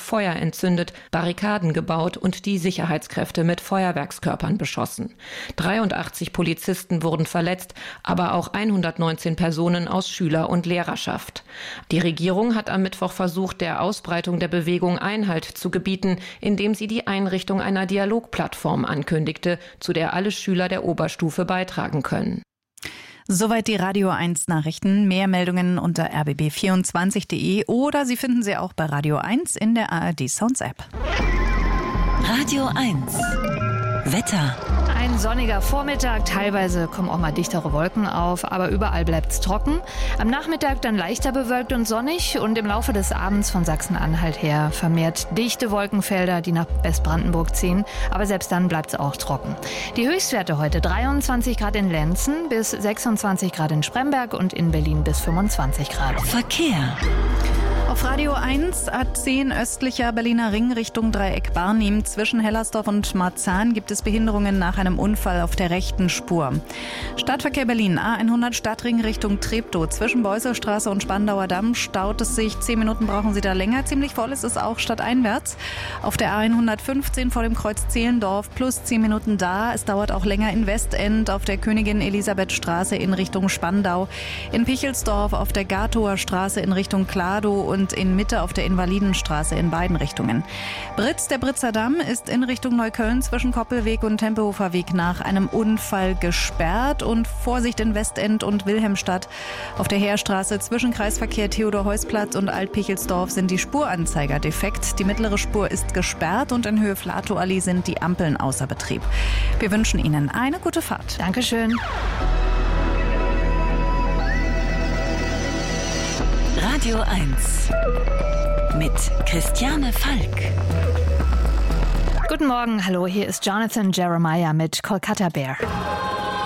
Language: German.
Feuer entzündet, Barrikaden gebaut und die Sicherheitskräfte mit Feuerwerkskörpern beschossen. 83 Polizisten wurden verletzt, aber auch 119 Personen aus Schüler- und Lehrerschaft. Die Regierung hat am Mittwoch versucht, der Ausbreitung der Bewegung Einhalt zu gebieten, indem sie die Einrichtung einer Dialogplattform ankündigte, zu der alle Schüler der Oberstufe beitragen können. Soweit die Radio 1 Nachrichten. Mehr Meldungen unter rbb24.de oder Sie finden sie auch bei Radio 1 in der ARD Sounds App. Radio 1 Wetter. Ein sonniger Vormittag, teilweise kommen auch mal dichtere Wolken auf, aber überall bleibt es trocken. Am Nachmittag dann leichter bewölkt und sonnig und im Laufe des Abends von Sachsen-Anhalt her vermehrt dichte Wolkenfelder, die nach Westbrandenburg ziehen, aber selbst dann bleibt es auch trocken. Die Höchstwerte heute 23 Grad in Lenzen bis 26 Grad in Spremberg und in Berlin bis 25 Grad. Verkehr. Auf Radio 1 A10 östlicher Berliner Ring Richtung Dreieck Barnim. Zwischen Hellersdorf und Marzahn gibt es Behinderungen nach einem Unfall auf der rechten Spur. Stadtverkehr Berlin A100 Stadtring Richtung Treptow. Zwischen Beusselstraße und Spandauer Damm staut es sich. 10 Minuten brauchen Sie da länger. Ziemlich voll ist es auch stadteinwärts. Auf der A115 vor dem Kreuz Zehlendorf plus 10 Minuten da. Es dauert auch länger in Westend auf der Königin Elisabeth Straße in Richtung Spandau. In Pichelsdorf auf der Gatower Straße in Richtung Kladow und in Mitte auf der Invalidenstraße in beiden Richtungen. Der Britzer Damm ist in Richtung Neukölln zwischen Koppelweg und Tempelhofer Weg nach einem Unfall gesperrt und Vorsicht in Westend und Wilhelmstadt. Auf der Heerstraße zwischen Kreisverkehr Theodor-Heuss-Platz und Alt-Pichelsdorf sind die Spuranzeiger defekt. Die mittlere Spur ist gesperrt und in Höhe Flatow-Allee sind die Ampeln außer Betrieb. Wir wünschen Ihnen eine gute Fahrt. Dankeschön. Radio 1 mit Christiane Falk. Guten Morgen, hallo, hier ist Jonathan Jeremiah mit Kolkata Bear.